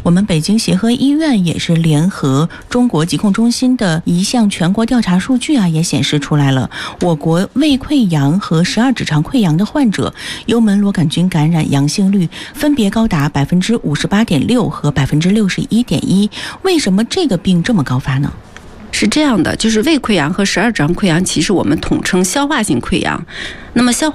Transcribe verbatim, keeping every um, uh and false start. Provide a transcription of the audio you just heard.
我们北京协和医院也是联合中国疾控中心的一项全国调查数据啊，也显示出来了，我国胃溃疡和十二指肠溃疡的患者幽门螺杆菌感染阳性率分别高达百分之五十八点六和百分之六十一点一。为什么这个病这么高发呢？ 是这样的，就是胃溃疡和十二指肠溃疡，其实我们统称消化性溃疡。那么消